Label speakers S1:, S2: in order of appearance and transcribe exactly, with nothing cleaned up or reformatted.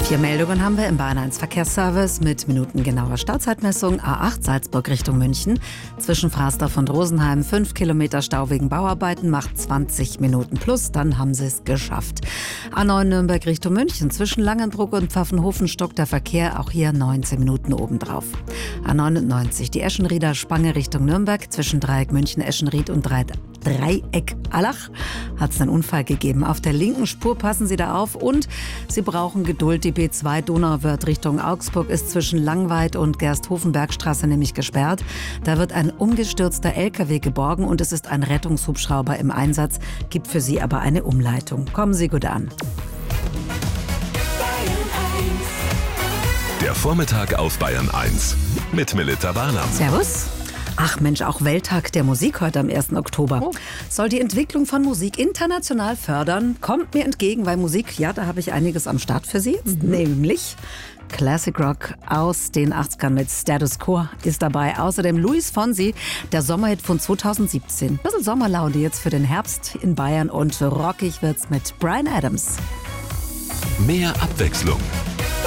S1: Vier Meldungen haben wir im Bayern eins Verkehrsservice mit minutengenauer Stauzeitmessung. A acht Salzburg Richtung München. Zwischen Frasdorf und Rosenheim fünf Kilometer Stau wegen Bauarbeiten, macht zwanzig Minuten plus, dann haben sie es geschafft. A neun Nürnberg Richtung München. Zwischen Langenbruck und Pfaffenhofen stockt der Verkehr, auch hier neunzehn Minuten obendrauf. A neunundneunzig die Eschenrieder Spange Richtung Nürnberg. Zwischen Dreieck München, Eschenried und Dreieck Dreieck Allach hat es einen Unfall gegeben. Auf der linken Spur passen Sie da auf und Sie brauchen Geduld. Die B zwei Donauwörth Richtung Augsburg ist zwischen Langweid und Gersthofenbergstraße nämlich gesperrt. Da wird ein umgestürzter L K W geborgen und es ist ein Rettungshubschrauber im Einsatz, gibt für Sie aber eine Umleitung. Kommen Sie gut an.
S2: Der Vormittag auf Bayern eins mit Melita Barnam.
S1: Servus. Ach Mensch, auch Welttag der Musik heute am ersten Oktober. Oh. Soll die Entwicklung von Musik international fördern? Kommt mir entgegen, weil Musik, ja, da habe ich einiges am Start für Sie jetzt. Mhm. Nämlich Classic Rock aus den achtzigern mit Status Quo ist dabei. Außerdem Luis Fonsi, der Sommerhit von zweitausendsiebzehn. Ein bisschen Sommerlaune jetzt für den Herbst in Bayern und rockig wird's mit Bryan Adams.
S2: Mehr Abwechslung